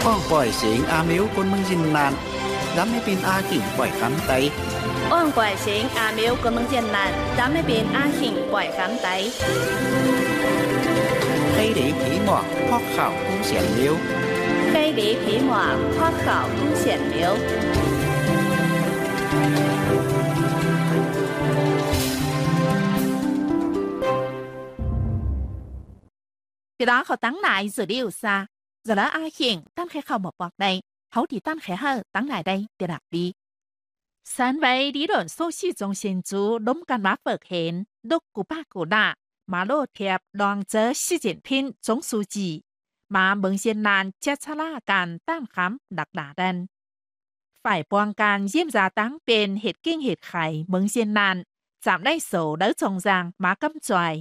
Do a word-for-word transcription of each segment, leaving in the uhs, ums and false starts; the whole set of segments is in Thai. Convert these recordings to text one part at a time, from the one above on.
ป้องปล่อยเสียงอามิวคนเมืองยินนานย้ำไม่เป็นอาขิงปล่อยคำไตป้องปล่อยเสียงอามิวคนเมืองยินนานย้ำไม่เป็นอาขิงปล่อยคำไตให้ดีผีหมอกพอกเข่าผู้เสียนเลี้ยวให้ดีผีหมอกพอกเข่าผู้เสียนเลี้ยว Khi đóเขาตั้งนายสื่อดิวซาจะแล้วอาเขียงตั้งแค่เขาบอกบอกได้เขาที่ตั้งแค่เฮอตั้งนายได้เดียดดีสันไว้ดีโดนโซชีจงเซียนจูล้มกันมาเปิดเห็นดุกกูป้ากูด่ามาโลเทียบลองเจอซีเจียนพินจงสูจีมาเมืองเซียนนานเจ้าชะล่าการตั้งคำดักด่าดันฝ่ายปวงการเยี่ยมจาตั้งเป็นเหตุกิ้งเหตุไข่เมืองเซียนนานจำได้โสเด้อจงจางมากำจอย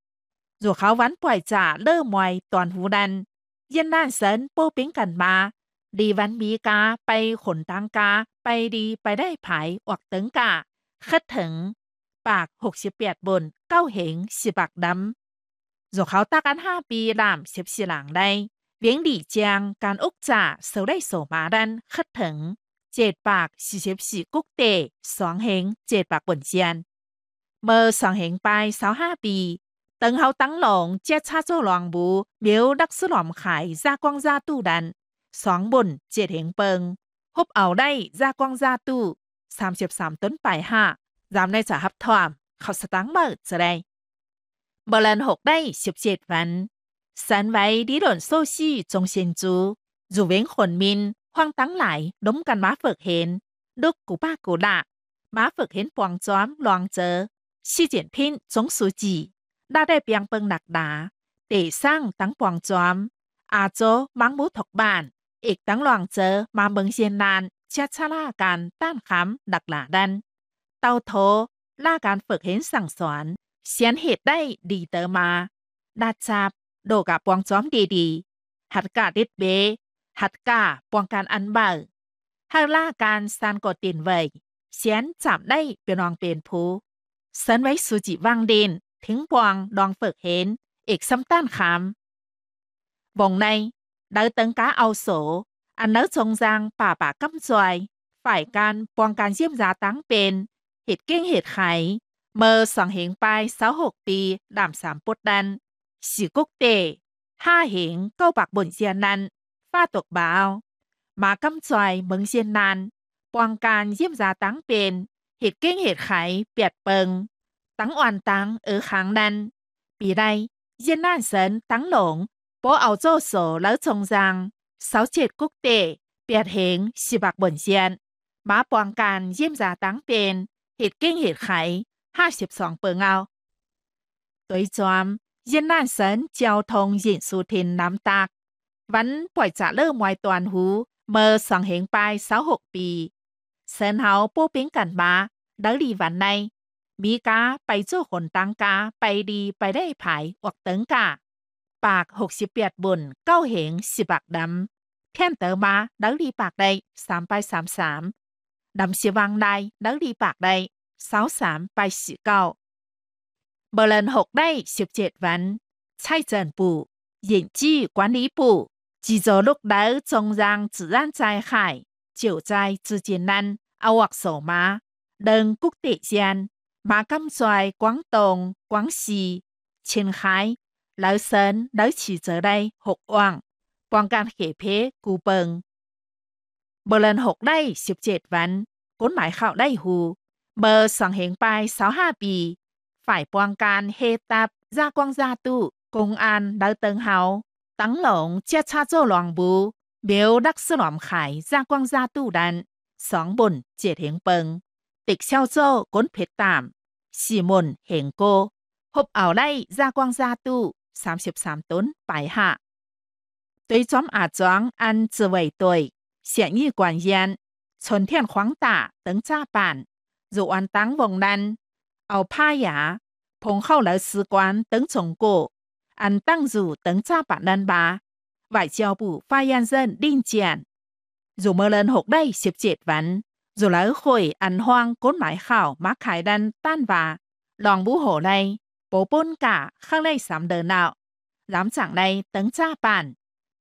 dùเขาวันปล่อยจ่าเลิ่มวยตอนหูดันเย็นน่านเซินโป้ปิ้งกันมาดีวันมีกาไปขนตังกาไปดีไปได้ผายออกตึงกาคัดถึงปากหกสิบแปดบนเก้าเหงสิบปากดำdùเขาตากันห้าปีลามเสียบสีหลังได้เวียงดีเจียงการอุกจ่าเสาได้โสมาดันคัดถึงเจ็ดปากสี่สิบสี่กุกเตสองเหงเจ็ดปากบนเจียนเมื่อสองเหงไปสาวห้าปี等候等龍接插咗兩部秒得斯林ขายซากวางซาตู้ดันสองบนเจ็ดเหงเปิงฮบเอาได้ซากวางซาตู้สามสิบสามต้นไปห้ารำในจะฮับทอมเขาสตังเมื่อจะได้เบลันหกได้สิบเจ็ดวันสันไว้ดีหล่นโซซี่จงเซียนจูจูเว้งขนมินควางตั้งหลายล้มกันมาฝึกเห็นดุกกูป้ากูด่ามาฝึกเห็นปวงจอมลองเจอชี้เจียนพินจงสูจีได้ได้เปียงเปิงหนักดาเตะสร้างตั้งปวงจอมอาโจมังมูถกบ้านเอกตั้งหลองเจอมาเบิงเซียนนานเชัดชะล่าการต้านคำดักหลาดันเต้าโถล่าการฝึกเห็นสั่งสอนเสียนเหตุได้ดีเตอมาดาจับโดกับปวงจอมดีดีหัดกาดิดเบหัดกาปวงการอันเบอร์ให้ล่าการซานกดตินเวยเสียนจับได้เป็นรองเป็นผู้เซินไว้สุจิวังดินถึงปวงดองฝึกเห็นเอกซ้ำต้านคำบ่งในเดินตึงกาเอาโสอันเนื้อจงจางป่าป่ากำจอยฝ่ายการปวงการเยี่ยมยาตั้งเป็นเหตุเก้งเหตุไขเมื่อสองเหงไปสาวหกปีดามสามปดดันสีกุกเตห้าเหงเก้าปากบนเซียนนันฟ้าตกบ่าวมากำจอยเมืองเซียนนันปวงการเยี่ยมยาตั้งเป็นเหตุเก้งเหตุไขเปียดเปิงตั้งอ่อนตั้งเออขังนันปีใดเย็นน่านเซินตั้งหลงโปเอาโจโสแล้วจงจังเสาเจ็ดกุกเตเปียดเหงสิบักบนเซียนมาปองการเยี่ยมจาตั้งเป็นเหตุเก้งเหตุไขห้าสิบสองเปิงเอาตัวจอมเย็นน่านเซินเจ้าทงยินสุทินน้ำตากวันปล่อยจะเริ่มไวตอนหูเมื่อสองเหงไปเสาหกปีเซินเฮาปูปิ้งกันมาดังดีวันในมีกาไปเจ้าขนตังกาไปดีไปได้ผายออกเติงกาปากหกสิบแปดบนเก้าเหงสิบปากดำแค่นเตอมาดังดีปากใดสามไปสามสามดำสิวังใดดังดีปากใดสาวสามไปสี่เก้าเบลันหกได้สิบเจ็ดวันใช่เจินปู่หยินจี้กวนลีปู่จีโจลูกเดอจงรังจื่ร่านใจไข่เจียวใจจื่อเจียนนันเอาวักโสมาเดิงกุกเตเจียนมากำจอยกวางตงกวางซีเชียงไฮ้แล้วเซินแล้วฉีเจอได้หกว่างปองการเขเพกูเปิงเบลันหกได้สิบเจ็ดวันกฎหมายเข้าได้หูเบอร์สองเหงไปสาวห้าปีฝ่ายปองการเฮตับซากวางซาตุกงอันแล้วเติงเฮาตั้งหลงเจ้าชาโจหลวงบูเบลดักสลอมไข่ซากวางซาตุดันสองบนเจ็ดเหงเปิงติกเช่าโจ้ก้นเพชรตามสี่มนเหงโกพบเอาได้ซากวางซาตู้สามสิบสามต้นไปห้าตัวจอมอาจ้องอันจะไว้ตัวเสียยี่กวนเย็นชนเทียนขวางตาตึงจ้าป่านอยู่อันตั้งวงดันเอาผ้าหยาพงเข้าแล้วซื้อกวนตึงจงโกอันตั้งอยู่ตึงจ้าป่านดันบาไหวเจ้าปู่ฟ้ายันเซินดิ้งเจียนอยู่เมื่อเลินหกได้สิบเจ็ดวันdù lỡ khôi ăn hoang cốn mãi khảo má khải đan tan và lòng bú hổ này bố bôn cả khang đây sắm đờ nào dám chẳng đây tấn cha bản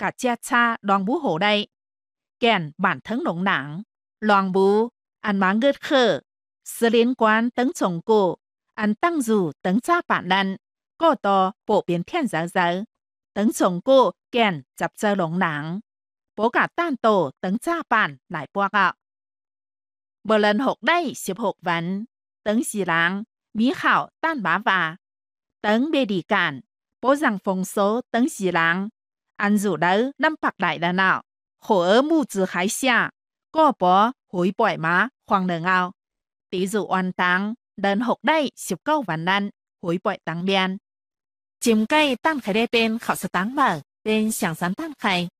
cả chia cha đoàn bú hổ đây. Kèn bản thân nồng nắng, loang bú, ăn má ngớt khở, sự liên quan tấn chồng cổ, ăn tăng dù tấn cha bản lăn, có to bộ biến thiên giáo giáo, tấn chồng cổ kèn chập chơ nồng nắng, bố cả tan tổ tấn cha bản lại bua gạo. Bờ lần hộp đây xếp hộp vấn, tấn xì láng, mỹ khảo tan bá và, tấn bê đi cản, bố rằng phong số tấn xì láng, ăn dù đỡ năm bạc lại là nào, khổ ở mù tử hải xa, có bó hối bỏi má khoang nở ngao. Tí dụ oan tăng, đơn hộp đây xếp câu vấn năn, hối bỏi tăng biên. Chìm cây tăng khải đê bên khảo sát tăng mở, bên sáng sáng tăng khải,